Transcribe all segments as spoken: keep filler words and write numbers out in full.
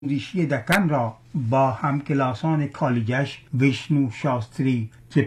ریشی دکن را با همکلاسان کالجش ویشنو شاستری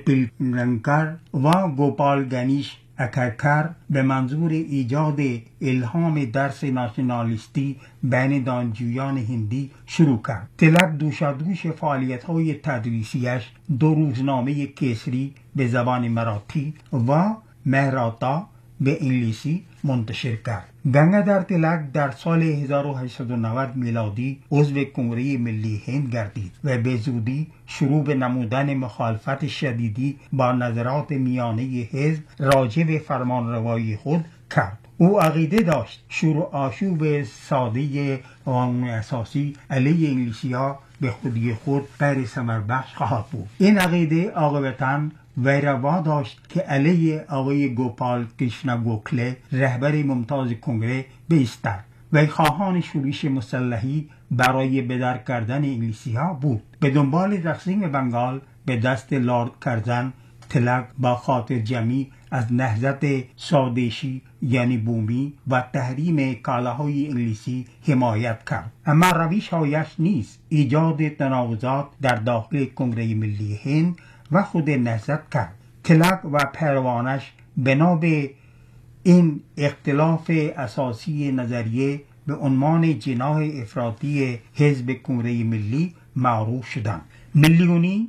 تریپلنکر و گوپال گنیش اکرکر به منظور ایجاد الهام درس ناسیونالیستی بین دانشجویان هندی شروع کرد. تلک دوشادوش فعالیت‌های تدریسیش دو روزنامه کسری به زبان مراتی و مهراتا به انگلیسی منتشر کرد. گنگادر تلک در سال هزار و هشتصد و نود میلادی عضو کنگره ملی هند گردید و به زودی شروع به نمودن مخالفت شدیدی با نظرات میانه حزب راجع به فرمانروایی خود کرد. او عقیده داشت شور و آشوب ساده قانون اساسی علیه انگلیسی‌ها به خودی خود غیر ثمربخش خواهد بود. این عقیده عاقبتاً وی را واداشت که علیه آقای گوپال کریشنا گوکله رهبر ممتاز کنگره بایستد. وی خواهان شورش مسلحی برای بدر کردن انگلیسی‌ها بود. به دنبال تقسیم بنگال به دست لارد کرزن، تلک با خاطر جمعی از نهضت سودشی یعنی بومی و تحریم کالاهای انگلیسی حمایت کرد. اما روش‌هایش نیز ایجاد تناقضات در داخل کنگره ملی هند و خود نهضت کرد. تلک و پیروانش بنا به این اختلاف اساسی نظریه به عنوان جناح افراطی حزب کنگره ملی معروف شدند. میلیونی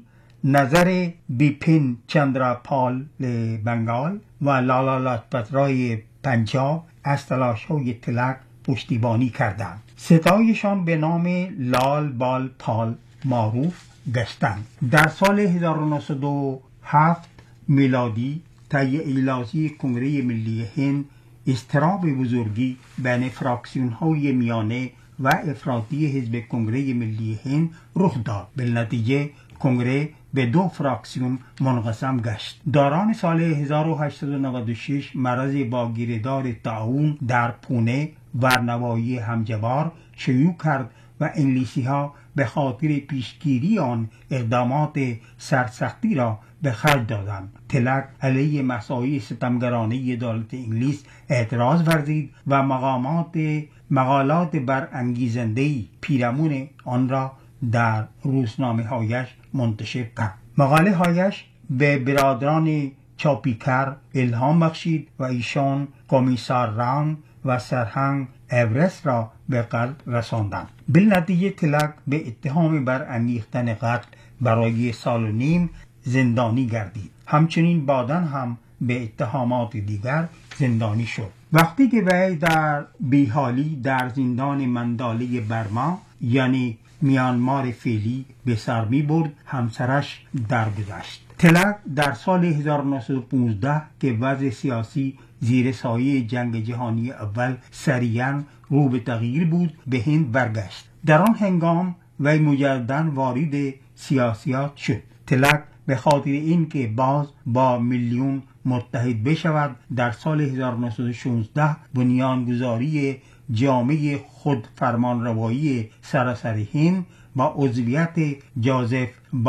نظر بیپین چندراپال بنگال و لالا لاجپت رای پنجاب از تلاش‌های تلک پشتیبانی کردند. ستایشان به نام لال بال پال معروف گشتند. در سال هزار و نهصد و هفت میلادی طی ایلاسی کنگره ملی هند اضطراب بزرگی بین فراکسیون‌های میانه و افراطی حزب کنگره ملی هند رخ داد. بالنتیجه کنگره به دو فراکسیون منقسم گشت. دوران سال هزار و هشتصد و نود و شش مرض با گیردار طاعون در پونه ورنوایی همجوار شیوع کرد و انگلیسی ها به خاطر پیشگیری آن اقدامات سرسختی را به خرج دادند. تلک علیه مساعی ستمگرانه دولت انگلیس اعتراض ورزید و مقامات مقالات برانگیزنده‌ای پیرامون آن را در روزنامه هایش منتشر کرد. مقاله هایش به برادران چاپیکر الهام بخشید و ایشان کمیسار ران و سرهنگ اورست را به قتل رساندند. بالنتیجه تلک به اتهام برانگیختن قتل برای سال و نیم زندانی گردید. همچنین بعداً هم به اتهامات دیگر زندانی شد. وقتی که وی در بیحالی در زندان منداله برما یعنی میانمار فعلی به سر می برد، همسرش درگذشت. تلک در سال هزار و نهصد و پانزده که وضع سیاسی زیر سایه جنگ جهانی اول سریعاً رو به تغییر بود به هند برگشت. در آن هنگام وی مجدداً وارد سیاسیات شد. تلک به خاطر اینکه باز با میلیون متحد بشود در سال هزار و نهصد و شانزده بنیانگذاری جامعه خود فرمانروایی سراسر هند با عضویت جوزف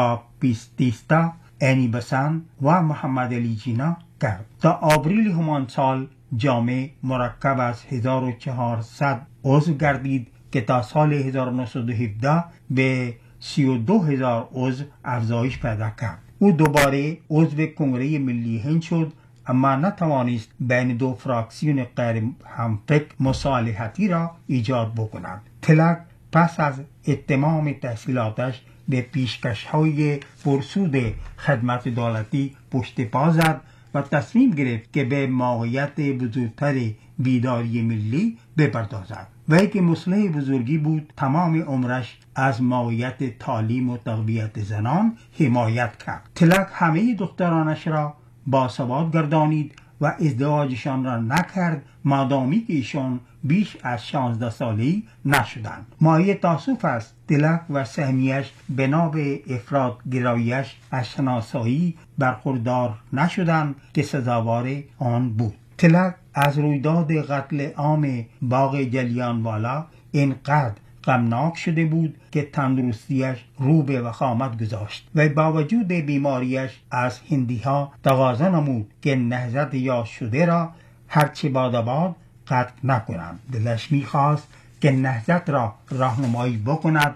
باپتیستا انی بسن و محمد علی جینا کرد. تا آوریل همان سال جامعه مرکب از هزار و چهارصد عضو گردید که تا سال هزار و نهصد و هفده به سی و دو هزار عضو افزایش پیدا کرد. او دوباره عضو کنگره ملی هند شد اما نتوانست بین دو فراکسیون غیر همفکر مصالحتی را ایجاد بکند. تلک پس از اتمام تحصیلاتش به پیشکش‌های پرسود خدمت دولتی پشت پا زد و تصمیم گرفت که به موقعیت بزرگتر بیداری ملی بپردازد. وی که مصلح بزرگی بود تمام عمرش از موقعیت تعلیم و تربیت زنان حمایت کرد. تلک همه دخترانش را باثبات گردانید و ازدواجشان را نکرد مادامی که ایشان بیش از شانزده ساله‌ای نشدند. مایه تاسف است تلک و سهمیش بنا به افراط گراییش از شناسایی برخوردار نشدند که سزاوار آن بود. تلک از رویداد قتل عام باغ جلیانوالا اینقدر غمناک شده بود که تندرستیش رو به وخامت گذاشت و با وجود بیماریش از هندی‌ها تقاضا نمود که نهضت یاد شده را هرچه باد باد قطع نکنند. دلش می‌خواست که نهضت را راهنمایی بکند